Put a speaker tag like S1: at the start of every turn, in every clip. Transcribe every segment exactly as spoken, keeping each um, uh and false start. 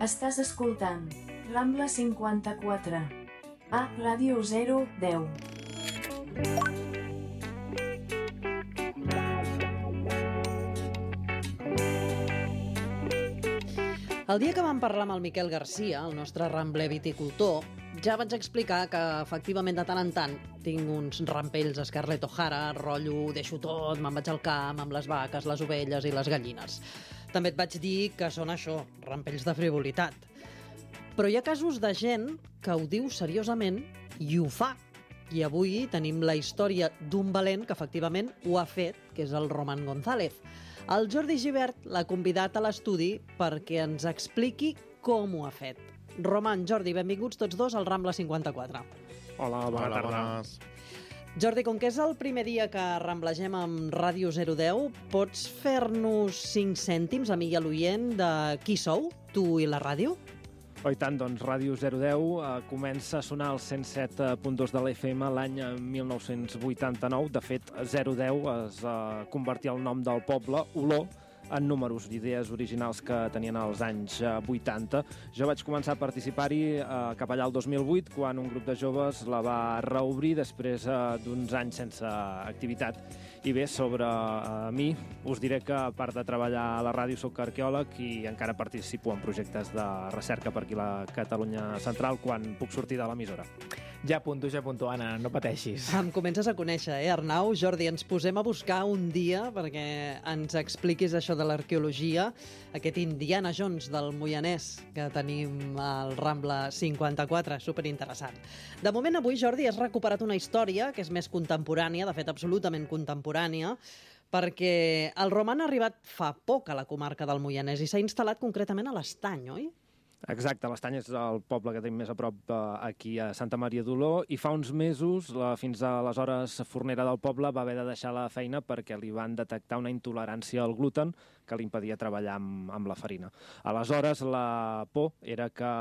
S1: Estàs escoltant Rambla cinquanta-quatre a Ràdio zero deu.
S2: El dia que vam parlar amb el Miquel Garcia, el nostre rambler viticultor, ja vaig explicar que, efectivament, de tant en tant tinc uns rampells a Scarlett O'Hara, rotllo, deixo tot, me'n vaig al camp amb les vaques, les ovelles i les gallines. També et vaig dir que són això, rampells de frivolitat. Però hi ha casos de gent que ho diu seriosament i ho fa. I avui tenim la història d'un valent que, efectivament, ho ha fet, que és el Roman González. El Jordi Gibert l'ha convidat a l'estudi perquè ens expliqui com ho ha fet. Roman, Jordi, benvinguts tots dos al Rambla cinquanta-quatre.
S3: Hola, bona
S4: Hola,
S3: tarda.
S4: bones.
S2: Jordi, com que és el primer dia que ramblegem amb Ràdio zero deu, pots fer-nos cinc cèntims, a mi i a l'oient, de qui sou, tu i la ràdio?
S3: Oh, i tant, doncs Ràdio zero deu eh, comença a sonar al cent set punt dos de l'F M l'any mil nou-cents vuitanta-nou. De fet, zero deu es eh, convertia el nom del poble, Olor, en números, idees originals que tenien als anys eh, vuitanta. Jo vaig començar a participar-hi eh, cap allà al dos mil vuit, quan un grup de joves la va reobrir després eh, d'uns anys sense activitat. I bé, sobre uh, mi, us diré que, a part de treballar a la ràdio, soc arqueòleg i encara participo en projectes de recerca per aquí a la Catalunya Central quan puc sortir de l'emissora.
S4: Ja apunto, ja apunto, Anna, no pateixis.
S2: Em comences a conèixer, eh, Arnau? Jordi, ens posem a buscar un dia perquè ens expliquis això de l'arqueologia, aquest Indiana Jones del Moianès que tenim al Rambla cinquanta-quatre, superinteressant. De moment, avui, Jordi, has recuperat una història que és més contemporània, de fet, absolutament contemporània, perquè el Roman ha arribat fa poc a la comarca del Moianès i s'ha instal·lat concretament a l'Estany, oi?
S3: Exacte, l'Estany és el poble que tenim més a prop eh, aquí a Santa Maria d'Oló, i fa uns mesos, la fins aleshores fornera del poble va haver de deixar la feina perquè li van detectar una intolerància al gluten que li impedia treballar amb, amb la farina. Aleshores, la por era que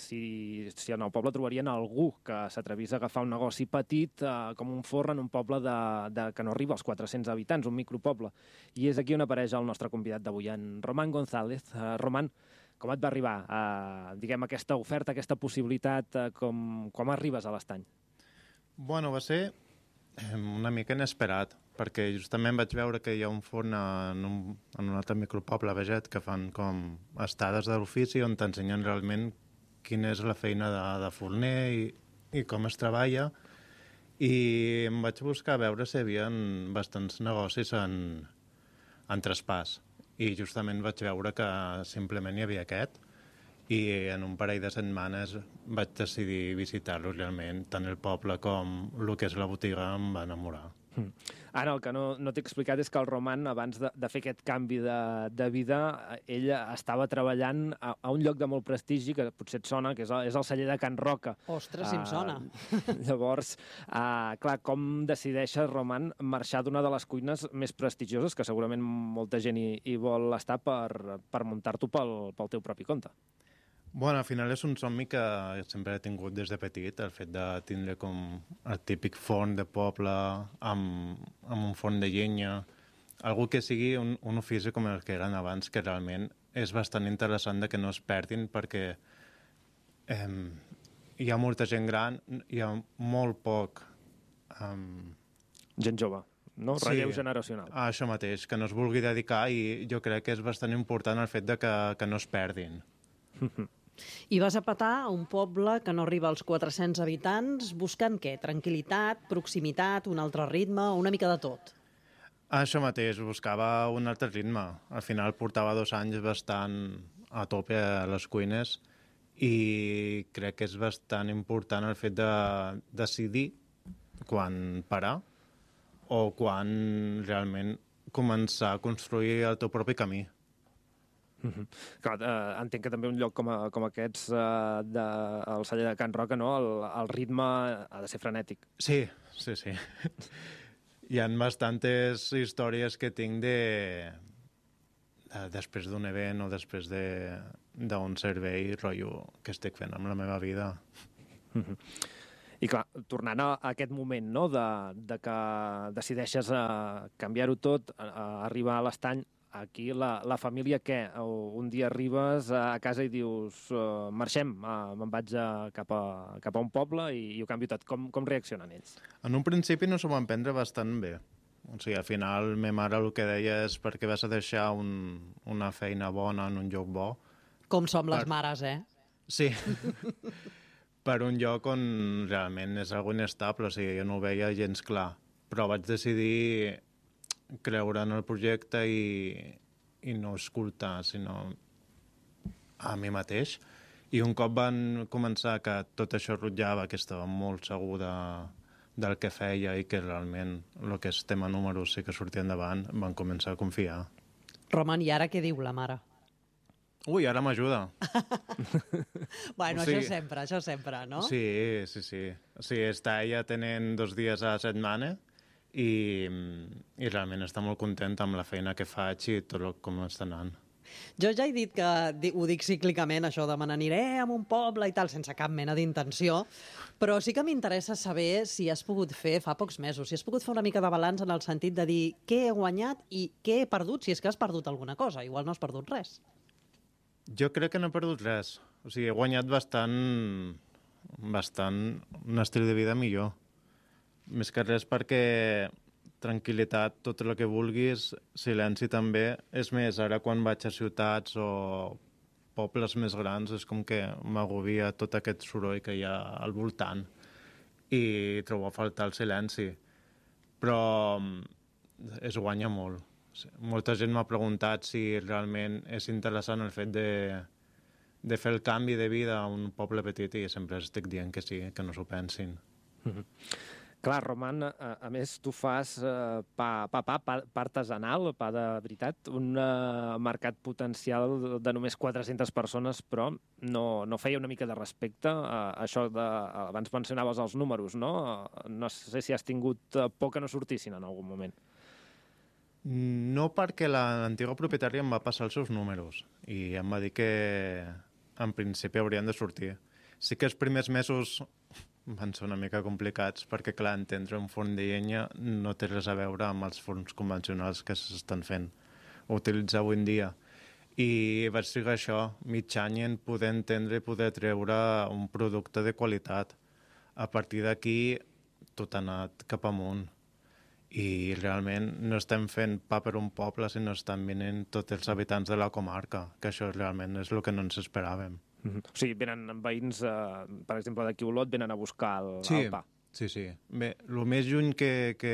S3: si, si en el poble trobarien algú que s'atrevís a agafar un negoci petit eh, com un forn en un poble de, de, que no arriba als quatre-cents habitants, un micropoble. I és aquí on apareix el nostre convidat d'avui, en Roman González. Uh, Roman, com et va arribar a, diguem, aquesta oferta, aquesta possibilitat, com, com arribes a l'Estany?
S4: Bueno, va ser una mica inesperat, perquè justament vaig veure que hi ha un forn en un, en un altre micropoble, Veget, que fan com estades de l'ofici on t'ensenyen realment quina és la feina de, de forner i, i com es treballa, i em vaig buscar a veure si hi havia bastants negocis en, en traspàs. I justament vaig veure que simplement hi havia aquest, i en un parell de setmanes vaig decidir visitar-lo realment. Tant el poble com el que és la botiga em va enamorar.
S3: Mm. Ara, el que no, no t'he explicat és que el Roman, abans de, de fer aquest canvi de, de vida, ell estava treballant a, a un lloc de molt prestigi, que potser et sona, que és el, és el celler de Can Roca.
S2: Ostres, si em sona.
S3: Uh, llavors, uh, clar, com decideixes, Roman, marxar d'una de les cuines més prestigioses, que segurament molta gent hi, hi vol estar, per, per muntar-t'ho pel, pel teu propi compte?
S4: Bueno, al final és un somni que sempre he tingut des de petit, el fet de tindre com el típic forn de poble amb, amb un forn de llenya, algú que sigui un, un ofici com el que eren abans, que realment és bastant interessant de que no es perdin, perquè eh, hi ha molta gent gran, hi ha molt poc... Eh,
S3: gent jove, no?
S4: Sí,
S3: Relleu generacional.
S4: Això mateix, que no es vulgui dedicar, i jo crec que és bastant important el fet de que, que no es perdin.
S2: I vas a petar a un poble que no arriba als quatre-cents habitants, buscant què? Tranquil·litat, proximitat, un altre ritme, una mica de tot?
S4: Això mateix, buscava un altre ritme. Al final portava dos anys bastant a tope a les cuines, i crec que és bastant important el fet de decidir quan parar o quan realment començar a construir el teu propi camí.
S3: Mm-hmm. Clar, eh, entenc que també un lloc com, a, com aquests eh, de, el celler de Can Roca, no? el, el ritme ha de ser frenètic.
S4: Sí, sí, sí. Hi ha bastantes històries que tinc de, de després d'un event o després d'un servei, rotllo, que estic fent amb la meva vida.
S3: Mm-hmm. I clar, tornant a aquest moment, no?, de, de que decideixes uh, canviar-ho tot, uh, arribar a l'Estany, aquí la, la família què? Un dia arribes a casa i dius uh, marxem, uh, me'n vaig a, cap, a, cap a un poble i, i ho canvio tot. Com, com reaccionen ells?
S4: En un principi no s'ho van prendre bastant bé. O sigui, al final, ma mare el que deia és perquè vas a deixar un, una feina bona en un lloc bo.
S2: Com som les
S4: Per-
S2: mares, eh?
S4: Sí, per un lloc on realment és algo inestable, o sigui, jo no ho veia gens clar. Però vaig decidir creure en el projecte i, i no escoltar, sinó a mi mateix. I un cop van començar que tot això rotllava, que estava molt segur de, del que feia i que realment el que és tema números sí que sortia endavant, van començar a confiar.
S2: Roman, i ara què diu la mare?
S4: Ui, ara m'ajuda.
S2: Bueno,
S4: O sigui-
S2: això sempre, això sempre, no?
S4: Sí, sí, sí. O sigui, està ella tenint dos dies a la setmana i, i realment està molt contenta amb la feina que faig i tot el, com està anant.
S2: Jo ja he dit que di- ho dic cíclicament, això de me n'aniré a un poble i tal, sense cap mena d'intenció, però sí que m'interessa saber si has pogut fer, fa pocs mesos, si has pogut fer una mica de balanç en el sentit de dir què he guanyat i què he perdut, si és que has perdut alguna cosa. Igual no has perdut res.
S4: Jo crec que no he perdut res. O sigui, he guanyat bastant, bastant un estil de vida millor. Més que res perquè tranquil·litat, tot el que vulguis, silenci també. És més, ara quan vaig a ciutats o pobles més grans és com que m'agobia tot aquest soroll que hi ha al voltant i trobo a faltar el silenci. Però mm, es guanya molt. Molta gent m'ha preguntat si realment és interessant el fet de, de fer el canvi de vida a un poble petit i sempre estic dient que sí, que no s'ho pensin.
S3: Clar, Roman, a, a més, tu fas uh, pa, pa, pa, pa, pa artesanal, pa de veritat, un uh, mercat potencial de només quatre-centes persones, però no, no feia una mica de respecte a això de... Abans mencionaves els números, no? Uh, no sé si has tingut uh, por que no sortissin en algun moment.
S4: No, perquè la- l'antiga propietària em va passar els seus números i em va dir que en principi haurien de sortir. Sí que els primers mesos van ser una mica complicats perquè, clar, entendre un forn de llenya no té res a veure amb els forns convencionals que s'estan fent o utilitzar avui en dia. I vaig trigar això, mig any en poder entendre i poder treure un producte de qualitat. A partir d'aquí tot ha anat cap amunt. I realment no estem fent pa per un poble, sinó estan venint tots els habitants de la comarca, que això realment és el que no ens esperàvem.
S3: Mm-hmm. O sigui, venen veïns, uh, per exemple, d'aquí a Olot, venen a buscar el,
S4: Sí,
S3: el pa.
S4: sí, sí. Bé, el més lluny que, que,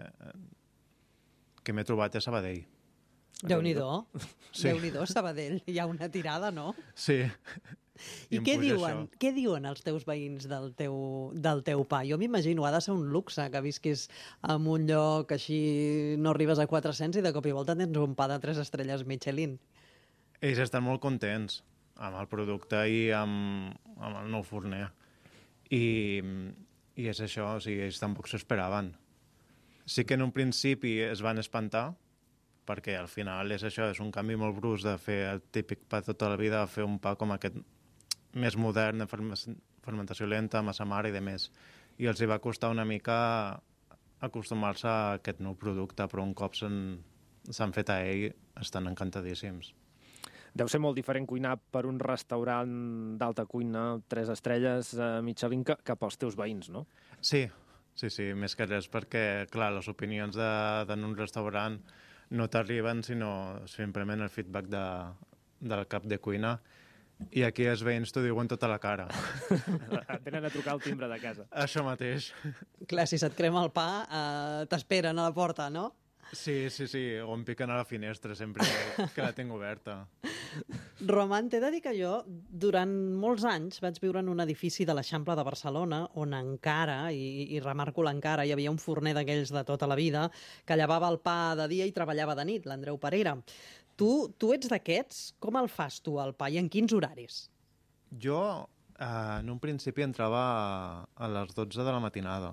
S4: que m'he trobat és Sabadell.
S2: Déu-n'hi-do.
S4: Sí.
S2: Déu-n'hi-do, Sabadell. Hi ha una tirada, no?
S4: Sí.
S2: I
S4: em
S2: què
S4: puja
S2: diuen,
S4: això.
S2: què diuen els teus veïns del teu, del teu pa? Jo m'imagino, ha de ser un luxe que visquis en un lloc així, no arribes a quatre-cents i de cop i volta tens un pa de tres estrelles Michelin.
S4: Ells estan molt contents amb el producte i amb, amb el nou forner. I, I és això, o sigui, ells tampoc s'esperaven. Sí que en un principi es van espantar, perquè al final és això, és un canvi molt brusc de fer el típic pa tota la vida a fer un pa com aquest més modern, de fermentació lenta, massa mare i de més. I els hi va costar una mica acostumar-se a aquest nou producte, però un cop s'han fet a ell, estan encantadíssims.
S3: Deu ser molt diferent cuinar per un restaurant d'alta cuina, tres estrelles, eh, Michelin, que, que pels teus veïns, no?
S4: Sí, sí, sí, més que res, perquè, clar, les opinions de, de un restaurant no t'arriben, sinó simplement el feedback de, del cap de cuina. I aquí els veïns t'ho diuen tota la cara.
S3: Et venen a trucar al timbre de casa.
S4: Això mateix.
S2: Clar, si se't crema el pa, eh, t'esperen a la porta, no?
S4: Sí, sí, sí, o em piquen a la finestra sempre que la tinc oberta.
S2: Roman, t'he de dir que jo, durant molts anys, vaig viure en un edifici de l'Eixample de Barcelona, on encara, i, i remarco l'encara, hi havia un forner d'aquells de tota la vida, que llevava el pa de dia i treballava de nit, l'Andreu Parera. Tu, tu ets d'aquests? Com el fas tu, el pa, i en quins horaris?
S4: Jo, eh, en un principi, entrava a, a les dotze de la matinada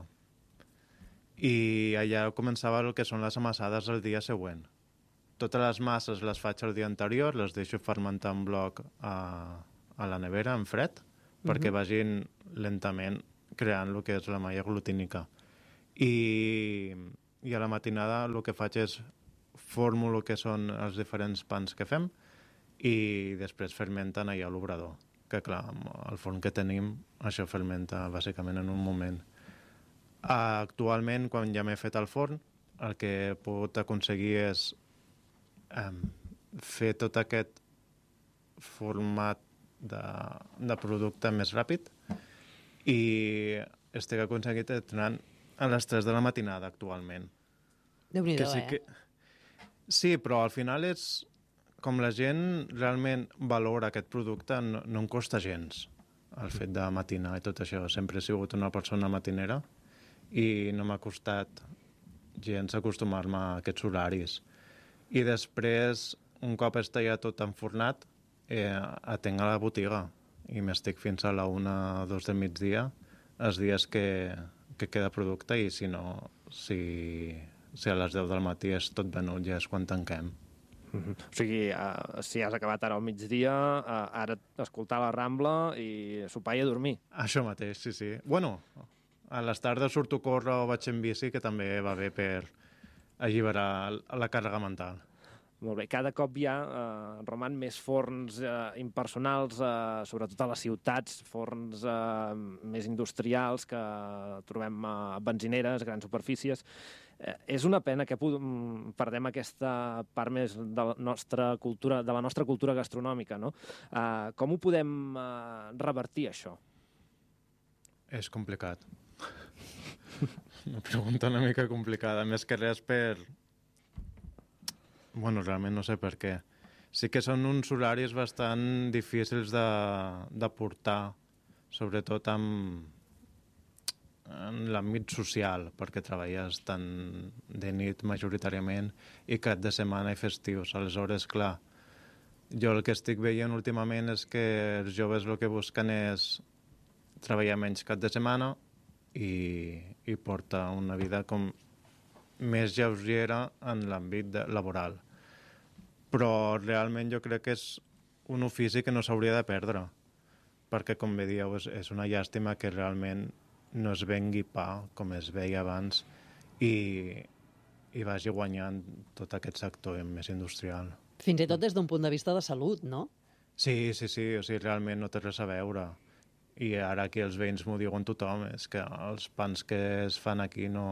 S4: i allà començava el que són les amassades el dia següent. Totes les masses les faig el dia anterior, les deixo fermentar en bloc a, a la nevera, en fred, uh-huh. perquè vagin lentament creant el que és la malla glutínica. I, i a la matinada el que faig és formo el que són els diferents pans que fem i després fermenten allà a l'obrador. Que clar, amb el forn que tenim, això fermenta bàsicament en un moment. Actualment, quan ja m'he fet el forn, el que he pogut aconseguir és eh, fer tot aquest format de, de producte més ràpid i estic aconseguit entrenant a les tres de la matinada actualment.
S2: Déu-n'hi-do,
S4: sí
S2: eh?
S4: Que... Sí, però al final és... Com la gent realment valora aquest producte, no, no em costa gens el fet de matinar i tot això. Sempre he sigut una persona matinera i no m'ha costat gens acostumar-me a aquests horaris. I després, un cop està ja tot enfornat, eh, atenc a la botiga i m'estic fins a la una o dos del migdia els dies que, que queda producte i si no, si, si a les deu del matí és tot venut ja és quan tanquem.
S3: Mm-hmm. O sigui, uh, si has acabat ara al migdia, uh, ara escoltar la Rambla i sopar i a dormir.
S4: Això mateix, sí, sí. Bueno, a les tardes surto a córrer o vaig en bici, que també va bé per alliberar la càrrega mental.
S3: Molt bé. Cada cop hi ha, eh, Roman, més forns eh, impersonals, eh, sobretot a les ciutats, forns eh, més industrials que trobem a benzineres, grans superfícies. Eh, és una pena que perdem aquesta part més de la nostra cultura, de la nostra cultura gastronòmica, no? Eh, com ho podem eh, revertir, això?
S4: És complicat. Una pregunta una mica complicada, més que res per... Bueno, realment no sé per què. Sí que són uns horaris bastant difícils de, de portar, sobretot amb, en l'àmbit social, perquè treballes tant de nit majoritàriament i cap de setmana i festius. Aleshores, clar, jo el que estic veient últimament és que els joves el que busquen és treballar menys cap de setmana i, i portar una vida com més lleugera en l'àmbit de, laboral. Però realment jo crec que és un ofici que no s'hauria de perdre, perquè, com bé dieu, és, és una llàstima que realment no es vengui pa, com es veia abans, i, i vagi guanyant tot aquest sector més industrial.
S2: Fins i tot des d'un punt de vista de salut, no?
S4: Sí, sí, sí, o sigui, realment no té res a veure. I ara aquí els veïns m'ho diuen tothom, és que els pans que es fan aquí no,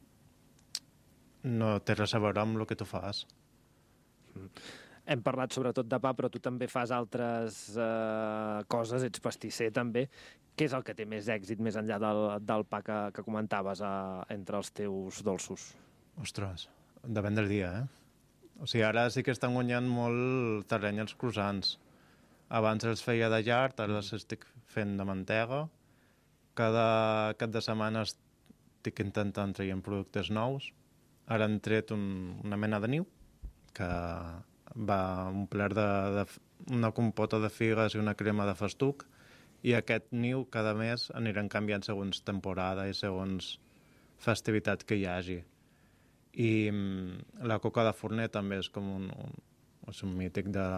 S4: no té res a veure amb el que tu fas.
S3: Hem parlat sobretot de pa, però tu també fas altres eh, coses, ets pastisser també. Què és el que té més èxit més enllà del, del pa que, que comentaves eh, entre els teus dolços?
S4: Ostres, depèn del dia, eh? O sigui, ara sí que estan guanyant molt terreny els croissants. Abans els feia de llard, ara els estic fent de mantega. Cada cap de setmana estic intentant traient productes nous. Ara han tret un, una mena de niu, que va omplert de, de una compota de figues i una crema de festuc, i aquest niu cada mes aniran canviant segons temporada i segons festivitat que hi hagi. I mm, la coca de forner també és com un, un, és un mític de,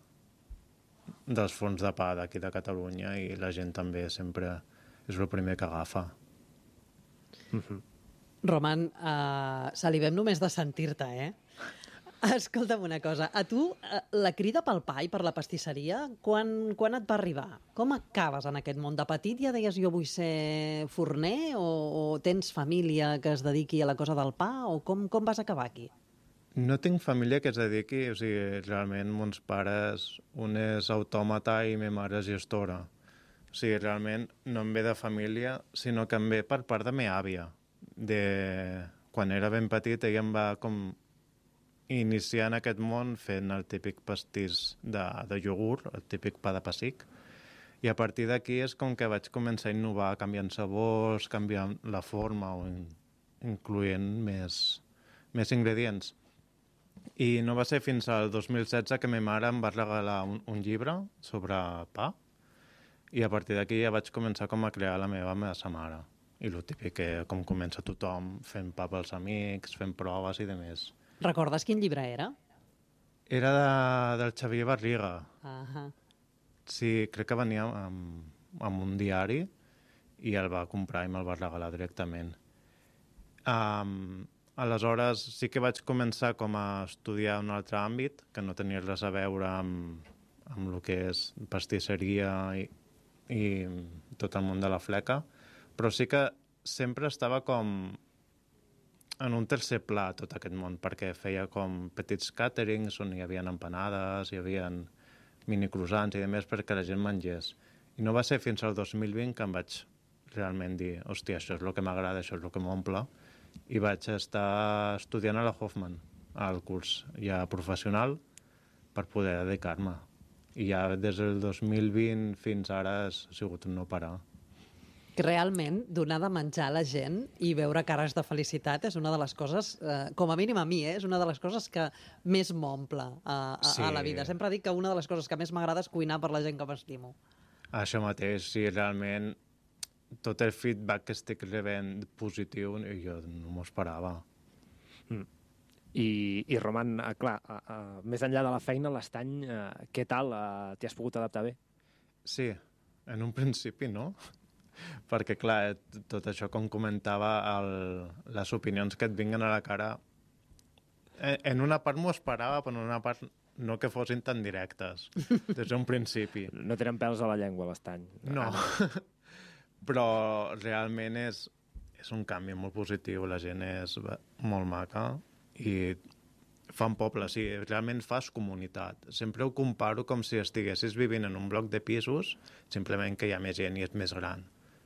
S4: dels forns de pa d'aquí de Catalunya, i la gent també sempre és el primer que agafa.
S3: Mm-hmm.
S2: Roman, uh, salivem només de sentir-te, eh? Escolta'm una cosa, a tu la crida pel pa i per la pastisseria, quan, quan et va arribar? Com acabes en aquest món? De petit ja deies jo vull ser forner, o, o tens família que es dediqui a la cosa del pa, o com, com vas acabar aquí?
S4: No tinc família que es dediqui, o sigui, realment mons pares, un és autòmata i ma mare és gestora. O sigui, realment no em ve de família, sinó que em ve per part de meva àvia. De... Quan era ben petit, ella em va com iniciar en aquest món fent el típic pastís de, de iogurt, el típic pa de pessic, i a partir d'aquí és com que vaig començar a innovar, canviant sabors, canviant la forma o in, incloent més, més ingredients. I no va ser fins al dos mil setze que ma mare em va regalar un, un llibre sobre pa, i a partir d'aquí ja vaig començar com a crear la meva massa mare. I el típic que com comença tothom, fent pa pels amics, fent proves i demés.
S2: Recordes quin llibre era?
S4: Era de, del Xavier Barriga.
S2: Uh-huh.
S4: Sí, crec que venia amb, amb un diari i el va comprar i me'l va regalar directament. Um, aleshores sí que vaig començar com a estudiar un altre àmbit, que no tenia res a veure amb, amb el que és pastisseria i, i tot el món de la fleca, però sí que sempre estava com en un tercer pla tot aquest món, perquè feia com petits càterings on hi havia empanades, hi havia mini croissants i demés perquè la gent mengés. I no va ser fins al dos mil vint que em vaig realment dir, hòstia, això és el que m'agrada, això és el que m'omple, i vaig estar estudiant a la Hoffman, al curs ja professional, per poder dedicar-me. I ja des del dos mil vint fins ara ha sigut un no parar.
S2: Realment, donar de menjar a la gent i veure cares de felicitat és una de les coses, eh, com a mínim a mi, eh, és una de les coses que més m'omple a, a, sí. a la vida. Sempre dic que una de les coses que més m'agrada és cuinar per la gent que m'estimo.
S4: Això mateix, sí, realment tot el feedback que estic rebent positiu jo no m'ho esperava.
S3: Mm. I, i Roman, eh, clar, eh, eh, més enllà de la feina, l'estany, eh, què tal? Eh, T'hi has pogut adaptar bé?
S4: Sí, en un principi no, perquè clar, tot això com comentava, el, les opinions que et vinguen a la cara, en una part m'ho esperava, però en una part no que fossin tan directes, des d'un principi.
S3: No tenen pèls a la llengua, l'estany.
S4: No, però realment és, és un canvi molt positiu, la gent és molt maca i fan poble, sí, realment fas comunitat. Sempre ho comparo com si estiguessis vivint en un bloc de pisos, simplement que hi ha més gent i és més gran.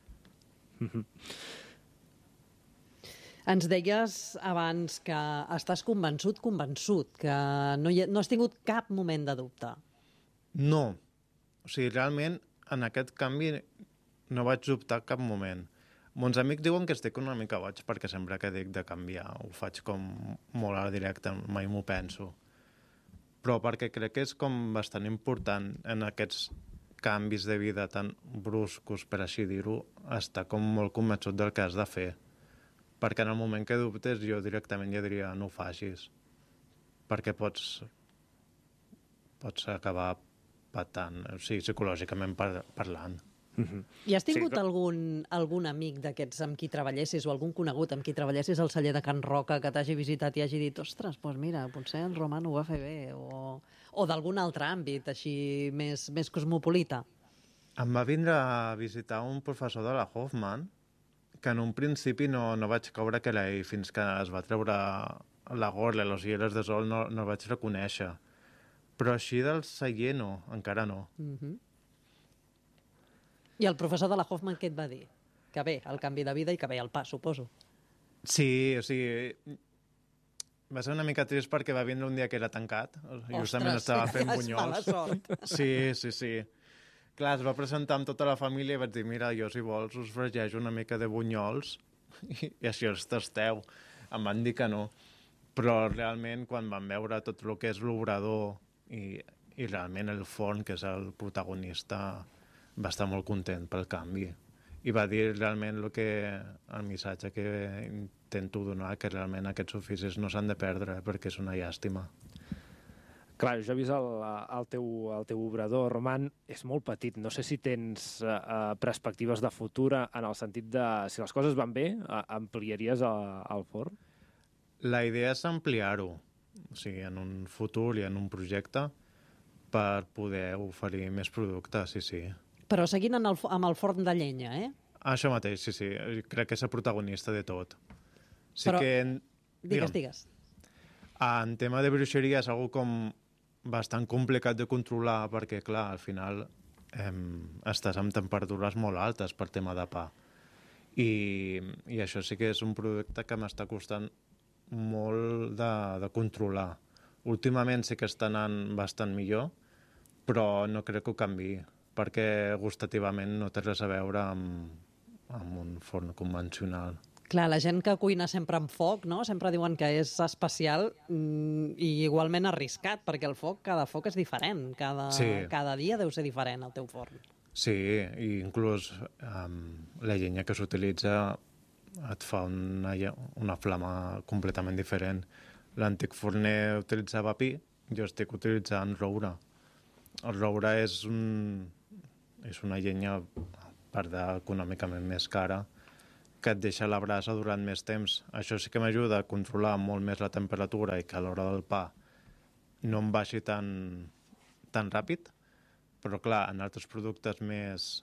S2: Ens deies abans que estàs convençut, convençut, que no, hi ha, no has tingut cap moment de dubte.
S4: No. O sigui, realment, en aquest canvi no vaig dubtar cap moment. Mons amics diuen que estic una mica boig perquè sempre que dic de canviar ho faig com molt a la directa, mai m'ho penso. Però perquè crec que és com bastant important en aquests canvis de vida tan bruscos, per així dir-ho, estar com molt convençut del que has de fer. Perquè en el moment que dubtes jo directament ja diria no ho facis, perquè pots, pots acabar patant, o sigui, psicològicament par parlant.
S2: Mm-hmm. I has tingut sí, però... algun, algun amic d'aquests amb qui treballessis o algun conegut amb qui treballessis al celler de Can Roca que t'hagi visitat i hagi dit ostres, doncs mira, potser el Roman ho va fer bé, o, o d'algun altre àmbit així més, més cosmopolita?
S4: Em va vindre a visitar un professor de la Hoffman que en un principi no, no vaig caure que era ell, fins que es va treure la gorra i les ulleres de sol no, no el vaig reconèixer. Però així del celler no, encara no.
S2: Mm-hmm. I el professor de la Hoffman què et va dir? Que bé, el canvi de vida i que bé el pas, suposo.
S4: Sí, o sigui... Va ser una mica trist perquè va vindre un dia que era tancat. Justament estava fent bunyols.
S2: Ostres, mala sort.
S4: Sí, sí, sí. Clar, es va presentar amb tota la família i vaig dir, mira, jo si vols us fregejo una mica de bunyols i, i així els tasteu. Em van dir que no. Però realment quan van veure tot el que és l'obrador i, i realment el forn, que és el protagonista, va estar molt content pel canvi. I va dir realment el, que, el missatge que intento donar, que realment aquests oficis no s'han de perdre perquè és una llàstima.
S3: Clar, jo he vist el, el, teu, el teu obrador, Roman, és molt petit. No sé si tens uh, perspectives de futur en el sentit de, si les coses van bé, uh, ampliaries el, el forn?
S4: La idea és ampliar-ho, o sigui, en un futur i en un projecte per poder oferir més productes, sí, sí.
S2: Però seguint en el, amb el forn de llenya, eh?
S4: Això mateix, sí, sí. Crec que és el protagonista de tot. Sí
S2: Però,
S4: que en...
S2: digues, digues.
S4: En tema de bruixeria és algo com bastant complicat de controlar perquè, clar, al final eh, estàs amb temperatures molt altes per tema de pa. I, i això sí que és un producte que m'està costant molt de, de controlar. Últimament sí que està anant bastant millor, però no crec que ho canviï, perquè gustativament no té res a veure amb, amb un forn convencional.
S2: Clar, la gent que cuina sempre amb foc, no? Sempre diuen que és especial mm, i igualment arriscat, perquè el foc, cada foc és diferent. Cada,
S4: sí.
S2: cada dia deu ser diferent el teu forn.
S4: Sí, i inclús um, la llenya que s'utilitza et fa una, una flama completament diferent. L'antic forner utilitzava pi, jo estic utilitzant roure. El roure és, un, és una llenya, a part d'econòmicament més cara, que et deixa la brasa durant més temps. Això sí que m'ajuda a controlar molt més la temperatura i que a l'hora del pa no em baixi tan, tan ràpid, però clar, en altres productes més...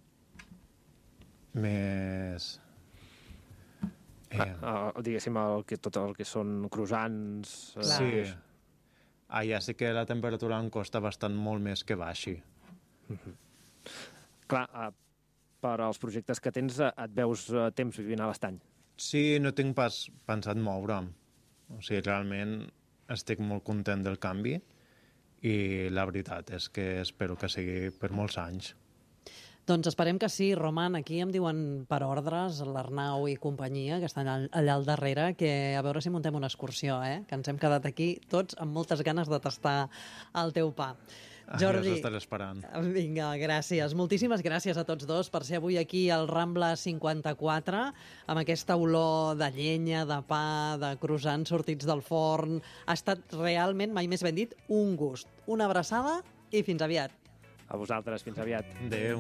S4: més...
S3: Eh... Ah, ah, diguéssim, el que, tot el que són croissants...
S4: Clar. Sí. Allà sí que la temperatura em costa bastant molt més que baixi.
S3: Mm-hmm. Clar, eh, per als projectes que tens et veus eh, temps vivint a l'estany.
S4: Sí, no tinc pas pensat moure'm. O sigui, realment estic molt content del canvi i la veritat és que espero que sigui per molts anys.
S2: Doncs esperem que sí, Roman. Aquí em diuen per ordres l'Arnau i companyia, que estan allà al darrere, que a veure si muntem una excursió, eh? Que ens hem quedat aquí tots amb moltes ganes de tastar el teu pa. Jordi,
S4: ja s'estaré esperant.
S2: Vinga, gràcies. Moltíssimes gràcies a tots dos per ser avui aquí al Rambla cinquanta-quatre, amb aquesta olor de llenya, de pa, de croissants sortits del forn. Ha estat realment, mai més ben dit, un gust. Una abraçada i fins aviat.
S3: A vosaltres, fins aviat.
S4: Adéu.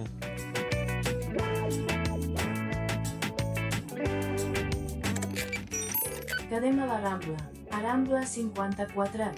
S1: Quedem a la Rambla, a Rambla cinquanta-quatre.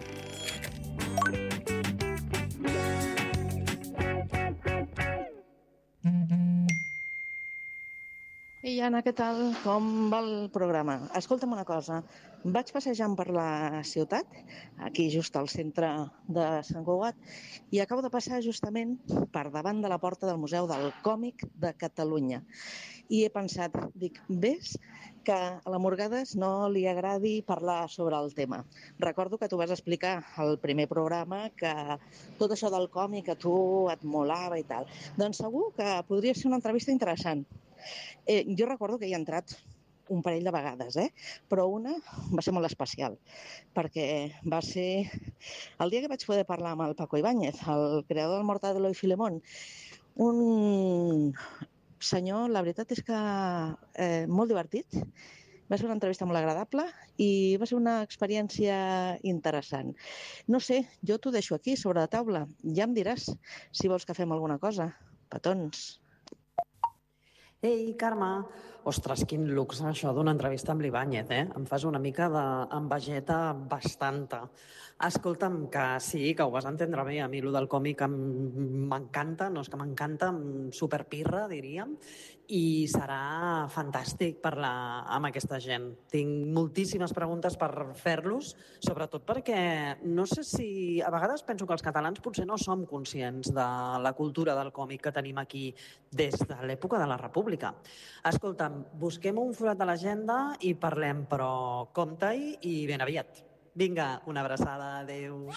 S5: Ei, Anna, què tal? Com va el programa? Escolta'm una cosa, vaig passejant per la ciutat, aquí just al centre de Sant Cugat, i acabo de passar justament per davant de la porta del Museu del Còmic de Catalunya. I he pensat, dic, ves que a la Morgades no li agradi parlar sobre el tema. Recordo que tu vas explicar al primer programa que tot això del còmic a tu et molava i tal. Doncs segur que podria ser una entrevista interessant. Eh, jo recordo que hi he entrat un parell de vegades, eh? Però una va ser molt especial, perquè va ser el dia que vaig poder parlar amb el Paco Ibáñez, el creador del Mortadelo i Filemón, un senyor, la veritat és que eh, molt divertit, va ser una entrevista molt agradable i va ser una experiència interessant. No sé, jo t'ho deixo aquí, sobre la taula, ja em diràs si vols que fem alguna cosa. Petons.
S2: Ei, Carme, ostres, quin luxe això d'una entrevista amb l'Ibáñez, eh? Em fas una mica d'envegeta bastanta. Escolta'm, que sí, que ho vas entendre bé. A mi allò del còmic m'encanta, no és que m'encanta, superpirra, diríem, i serà fantàstic parlar amb aquesta gent. Tinc moltíssimes preguntes per fer-los, sobretot perquè no sé si... A vegades penso que els catalans potser no som conscients de la cultura del còmic que tenim aquí des de l'època de la República. Escolta'm, busquem un forat de l'agenda i parlem, però compte-hi i ben aviat. Vinga, una abraçada, adéu.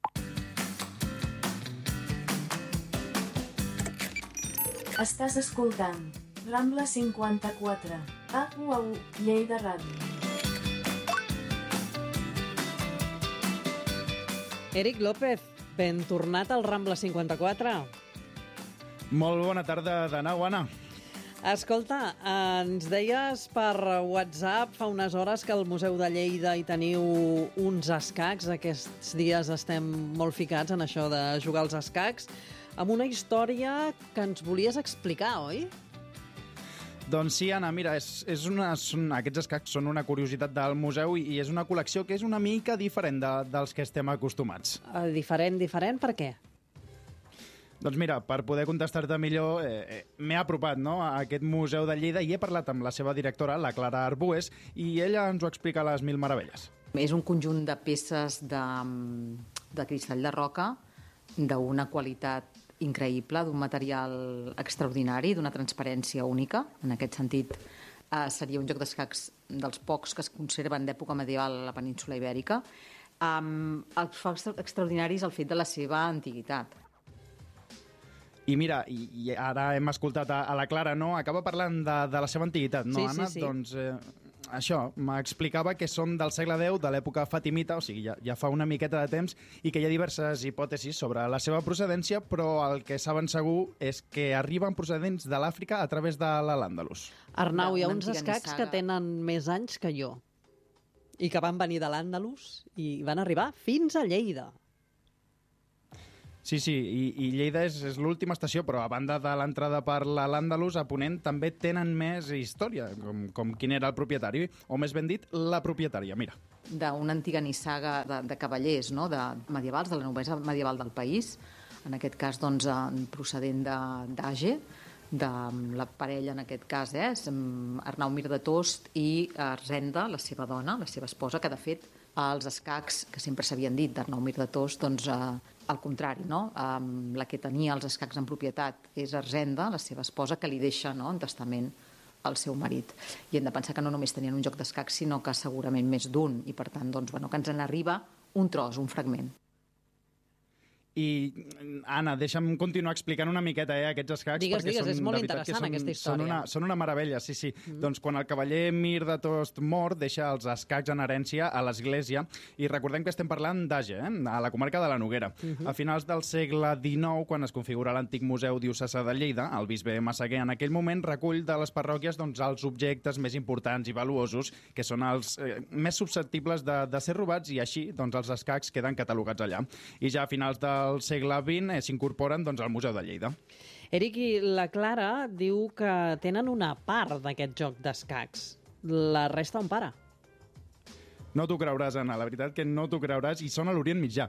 S1: Estàs escoltant Rambla cinquanta-quatre, a U A U, Lleida Ràdio.
S2: Eric López, ben tornat al Rambla cinquanta-quatre.
S6: Molt bona tarda de nou, Anna.
S2: Escolta, ens deies per WhatsApp fa unes hores que al Museu de Lleida hi teniu uns escacs. Aquests dies estem molt ficats en això de jugar als escacs, amb una història que ens volies explicar, oi?
S6: Doncs sí, Anna, mira, és, és una, són, aquests escacs són una curiositat del museu i, i és una col·lecció que és una mica diferent de, dels que estem acostumats.
S2: Uh, diferent, diferent, per què?
S6: Doncs mira, per poder contestar-te millor, eh, eh, m'he apropat, no, a aquest museu de Lleida i he parlat amb la seva directora, la Clara Arbues, i ella ens ho explica a les mil meravelles.
S7: És un conjunt de peces de, de cristall de roca d'una qualitat increïble, d'un material extraordinari, d'una transparència única. En aquest sentit, eh, seria un joc d'escacs dels pocs que es conserven d'època medieval a la península Ibèrica. Um, el que fa extraordinari és el fet de la seva antiguitat.
S6: I mira, i, i ara hem escoltat a, a la Clara, no? Acaba parlant de, de la seva antiguitat, no,
S2: sí,
S6: Anna?
S2: Sí, sí.
S6: Doncs eh, això, m'explicava que són del segle deu, de l'època fatimita, o sigui, ja, ja fa una miqueta de temps, i que hi ha diverses hipòtesis sobre la seva procedència, però el que saben segur és que arriben procedents de l'Àfrica a través de l'Al-Àndalus.
S2: Arnau, hi ha
S7: Una
S2: uns
S7: antiga
S2: escacs
S7: nissaga.
S2: que tenen més anys que jo i que van venir de l'Àndalus i van arribar fins a Lleida.
S6: Sí, sí, i, i Lleida és, és l'última estació, però a banda de l'entrada per l'Àndalus, a Ponent també tenen més història, com, com quin era el propietari, o més ben dit, la propietària, mira.
S7: D'una antiga nissaga de, de cavallers, no?, de medievals, de la noblesa medieval del país, en aquest cas doncs, procedent d'Age, de la parella, en aquest cas, eh, Arnau Mir de Tost i Arsenda, la seva dona, la seva esposa, que de fet els escacs que sempre s'havien dit d'Arnau Mir de Tost, doncs eh, al contrari, no? Um, la que tenia els escacs en propietat és Arsenda, la seva esposa, que li deixa, no?, en testament al seu marit. I hem de pensar que no només tenien un joc d'escacs, sinó que segurament més d'un, i per tant, doncs, bueno, que ens n'arriba un tros, un fragment.
S6: I, Anna, deixa'm continuar explicant una miqueta eh, aquests escacs.
S2: Digues,
S6: perquè
S2: digues,
S6: són,
S2: és molt
S6: de veritat,
S2: interessant
S6: són,
S2: aquesta història.
S6: Són una, són una meravella, sí, sí. Mm. Doncs quan el cavaller Mir de Tost mor, deixa els escacs en herència a l'església, i recordem que estem parlant d'Age, eh, a la comarca de la Noguera. Mm -hmm. A finals del segle dinou, quan es configura l'antic Museu Diocesà de Lleida, el bisbe Massaguer en aquell moment recull de les parròquies doncs, els objectes més importants i valuosos, que són els eh, més susceptibles de, de ser robats, i així doncs, els escacs queden catalogats allà. I ja a finals del segle vint s'incorporen doncs, al Museu de Lleida.
S2: Eric, i la Clara diu que tenen una part d'aquest joc d'escacs. La resta on para?
S6: No t'ho creuràs, Anna, la veritat que no t'ho creuràs, i són a l'Orient Mitjà.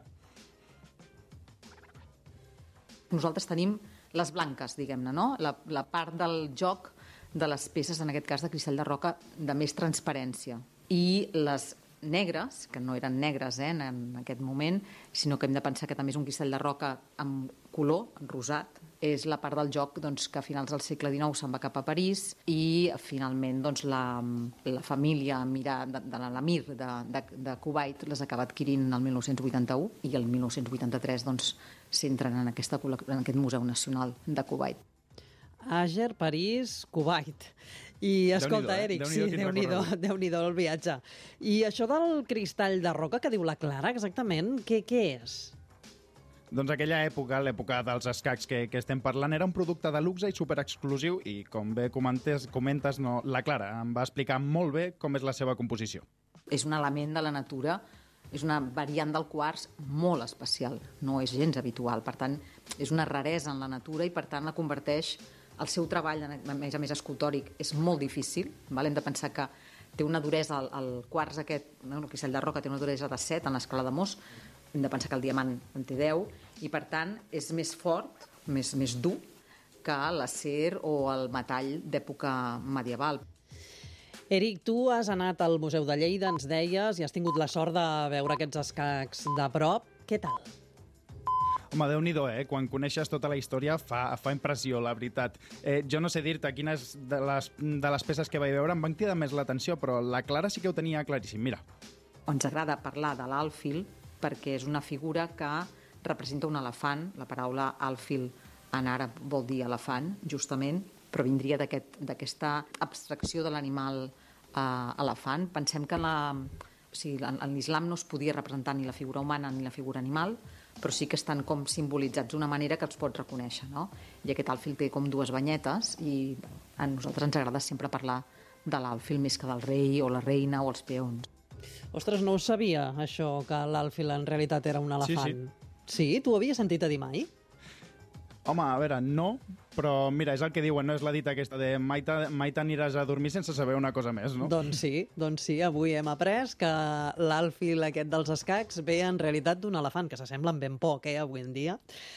S7: Nosaltres tenim les blanques, diguem-ne, no? La, la part del joc de les peces, en aquest cas de cristall de roca, de més transparència. I les negres, que no eren negres eh, en aquest moment, sinó que hem de pensar que també és un cristall de roca amb color, rosat, és la part del joc doncs, que a finals del segle dinou se'n va cap a París, i finalment doncs, la, la família Mirà, de, de l'emir de, de, de Kuwait les acaba adquirint el mil nou-cents vuitanta-u, i el mil nou-cents vuitanta-tres doncs, s'entren en, aquesta, en aquest Museu Nacional de Kuwait.
S2: Àger, París, Kuwait. I escolta,
S6: Déu-n'hi-do, eh?
S2: Eric,
S6: Déu-n'hi-do,
S2: sí,
S6: quin
S2: Déu-n'hi-do,
S6: recorregut.
S2: Déu-n'hi-do el viatge. I això del cristall de roca que diu la Clara, exactament, què, què és?
S6: Doncs aquella època, l'època dels escacs que, que estem parlant, era un producte de luxe i superexclusiu, i com bé comentes, comentes, no, la Clara em va explicar molt bé com és la seva composició.
S7: És un element de la natura, és una variant del quars molt especial, no és gens habitual, per tant, és una raresa en la natura i, per tant, la converteix. El seu treball, a més a més escultòric, és molt difícil. Val? Hem de pensar que té una duresa, el, el quars aquest, no, el cristall de roca, té una duresa de set en l'escala de Mohs. Hem de pensar que el diamant en té deu, i per tant és més fort, més, més dur que l'acer o el metall d'època medieval.
S2: Eric, tu has anat al Museu de Lleida, ens deies, i has tingut la sort de veure aquests escacs de prop. Què tal?
S6: Home, Déu-n'hi-do, eh? Quan coneixes tota la història fa, fa impressió, la veritat. Eh, jo no sé dir-te quines de les, de les peces que vaig veure em van cridar més l'atenció, però la Clara sí que ho tenia claríssim. Mira.
S7: Ens agrada parlar de l'àlfil perquè és una figura que representa un elefant. La paraula àlfil en àrab vol dir elefant, justament, però vindria d'aquesta aquest, abstracció de l'animal eh, elefant. Pensem que la, o sigui, en l'islam no es podia representar ni la figura humana ni la figura animal, però sí que estan com simbolitzats d'una manera que els pots reconèixer, no? I aquest àlfil té com dues banyetes, i a nosaltres ens agrada sempre parlar de l'àlfil més que del rei o la reina o els peons.
S2: Ostres, no ho sabia, això, que l'àlfil en realitat era un elefant.
S6: Sí,
S2: sí. Sí? Tu ho havies sentit a dir mai?
S6: Home, a veure, no, però mira, és el que diuen, no és la dita aquesta de mai t'aniràs a dormir sense saber una cosa més, no?
S2: Doncs sí, doncs sí, avui hem après que l'àlfil aquest dels escacs ve en realitat d'un elefant, que s'assemblen ben poc, eh, avui en dia.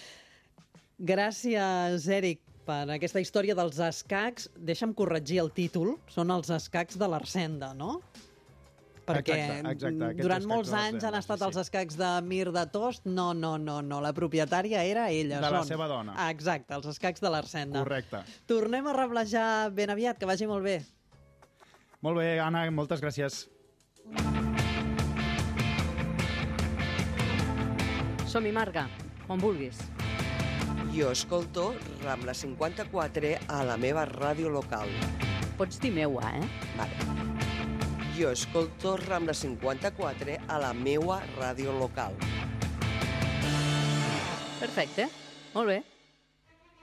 S2: Gràcies, Eric, per aquesta història dels escacs. Deixa'm corregir el títol, són els escacs de l'Arsenda, no? Perquè
S6: exacte, exacte,
S2: durant molts anys han estat
S6: sí,
S2: els escacs de Mir de Tost. No, no, no, no. La propietària era ella.
S6: De la
S2: són...
S6: seva dona.
S2: Ah, exacte, els escacs de l'Arsenda.
S6: Correcte.
S2: Tornem a reblejar ben aviat, que vagi molt bé.
S6: Molt bé, Anna, moltes gràcies.
S8: Som-hi, Marga, on vulguis.
S9: Jo escolto Rambla cinquanta-quatre a la meva ràdio local.
S8: Pots dir meua, eh?
S9: Vale. Jo escolto Rambla cinquanta-quatre a la meua ràdio local.
S8: Perfecte, molt bé.